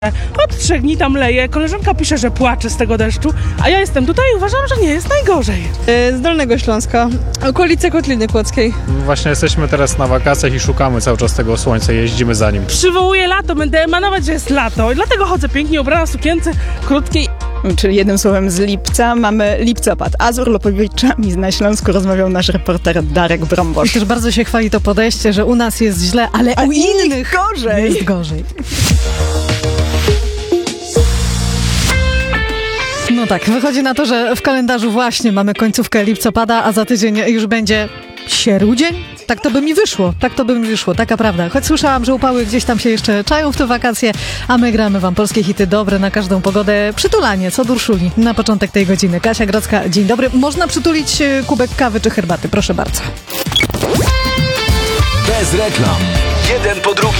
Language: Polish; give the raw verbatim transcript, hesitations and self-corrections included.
Od trzech dni tam leje, koleżanka pisze, że płacze z tego deszczu, a ja jestem tutaj i uważam, że nie jest najgorzej. Z Dolnego Śląska, okolice Kotliny Kłodzkiej. Właśnie jesteśmy teraz na wakacjach i szukamy cały czas tego słońca, jeździmy za nim. Przywołuję lato, będę emanować, że jest lato i dlatego chodzę pięknie ubrana w sukience krótkiej. Czyli jednym słowem z lipca mamy lipcopad, a z urlopowiczami na Śląsku rozmawiał nasz reporter Darek Brombosz. I też bardzo się chwali to podejście, że u nas jest źle, ale A u u innych innych gorzej. jest gorzej. No tak, wychodzi na to, że w kalendarzu właśnie mamy końcówkę lipcopada, a za tydzień już będzie sierpień? Tak to by mi wyszło, tak to by mi wyszło, taka prawda. Choć słyszałam, że upały gdzieś tam się jeszcze czają w te wakacje, a my gramy wam polskie hity dobre na każdą pogodę. Przytulanie, co do Urszuli, na początek tej godziny. Kasia Grodzka, dzień dobry. Można przytulić e, kubek kawy czy herbaty, proszę bardzo. Bez reklam. Jeden po drugim.